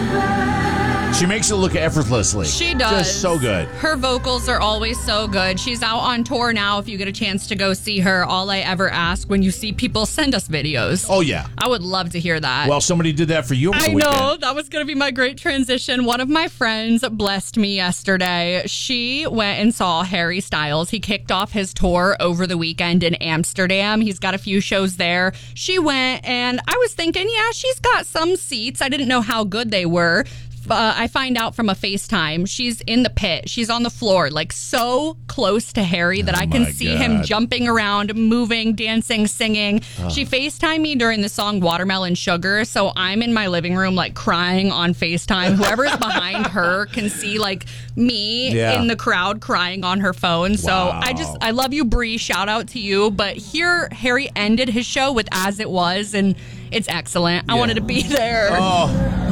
She makes it look effortlessly. She does. Just so good. Her vocals are always so good. She's out on tour now. If you get a chance to go see her, all I ever ask when you see people, send us videos. Oh, yeah. I would love to hear that. Well, somebody did that for you over the weekend. I know. That was going to be my great transition. One of my friends blessed me yesterday. She went and saw Harry Styles. He kicked off his tour over the weekend in Amsterdam. He's got a few shows there. She went, and I was thinking, yeah, she's got some seats. I didn't know how good they were. I find out from a FaceTime, she's in the pit. She's on the floor, like so close to Harry that I can see him jumping around, moving, dancing, singing. She FaceTimed me during the song Watermelon Sugar, so I'm in my living room like crying on FaceTime. Whoever's behind her can see like me in the crowd crying on her phone. So I love you, Bree. Shout out to you. But here, Harry ended his show with As It Was, and it's excellent. I wanted to be there. Oh.